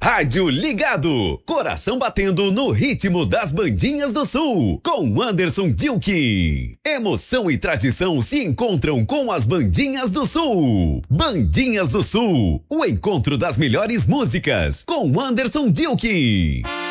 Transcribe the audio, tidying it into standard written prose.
Rádio Ligado, coração batendo no ritmo das bandinhas do Sul, com Anderson Dilke. Emoção e tradição se encontram com as bandinhas do Sul. Bandinhas do Sul, o encontro das melhores músicas, com Anderson Dilke.